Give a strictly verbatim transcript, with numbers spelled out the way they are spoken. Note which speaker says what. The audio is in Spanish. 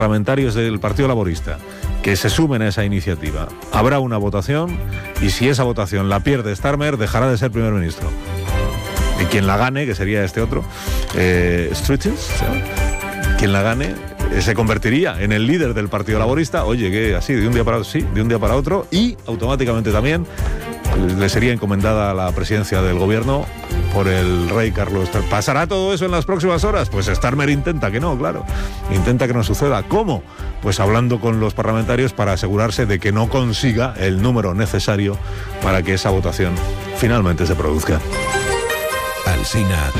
Speaker 1: parlamentarios del Partido Laborista que se sumen a esa iniciativa, habrá una votación y si esa votación la pierde Starmer, dejará de ser primer ministro. Y quien la gane, que sería este otro, eh, Strutens, ¿sabes? Quien la gane eh, se convertiría en el líder del Partido Laborista. Oye, que así, de un día para otro, sí, de un día para otro, y automáticamente también le sería encomendada la presidencia del gobierno por el rey Carlos. ¿Pasará todo eso en las próximas horas? Pues Starmer intenta que no, claro. Intenta que no suceda. ¿Cómo? Pues hablando con los parlamentarios para asegurarse de que no consiga el número necesario para que esa votación finalmente se produzca.
Speaker 2: Alsina